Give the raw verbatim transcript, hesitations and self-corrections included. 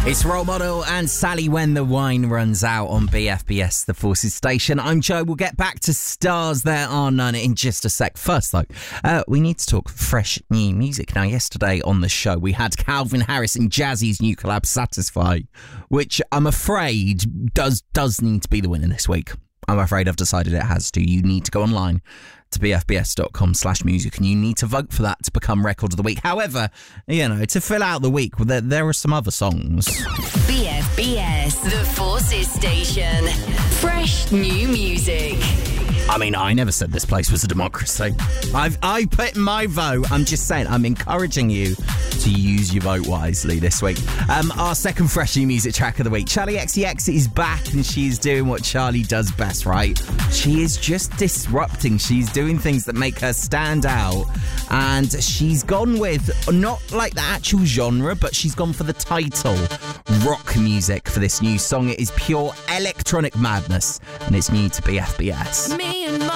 It's Role Model and Sally When the Wine Runs Out on B F B S, the Forces Station. I'm Joe. We'll get back to Stars There Are None in just a sec. First, though, uh, we need to talk fresh new music. Now, yesterday on the show, we had Calvin Harris and Jazzy's new collab, Satisfy, which I'm afraid does does need to be the winner this week. I'm afraid I've decided it has to. You need to go online to bfbs.com slash music and you need to vote for that to become Record of the Week. However, you know, to fill out the week, well, there, there are some other songs. B F B S, the Forces Station. Fresh new music. I mean, I never said this place was a democracy. I've I put in my vote. I'm just saying, I'm encouraging you to use your vote wisely this week. Um, our second fresh new music track of the week. Charlie X C X is back and she's doing what Charlie does best, right? She is just disrupting. She's doing things that make her stand out. And she's gone with, not like the actual genre, but she's gone for the title, rock music for this new song. It is pure electronic madness and it's new to B F B S. Me and